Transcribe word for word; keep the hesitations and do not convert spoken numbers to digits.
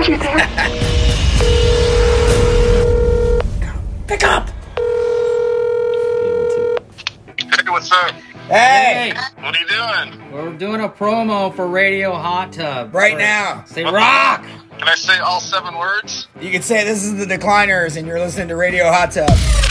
God, you're there. Pick up. Hey, what's up? Hey. Hey, What are you doing? we're doing a promo for Radio Hot Tub. Right For- now. Say What- rock. Can I say all seven words? You could say this is the Decliners and you're listening to Radio Hot Tub.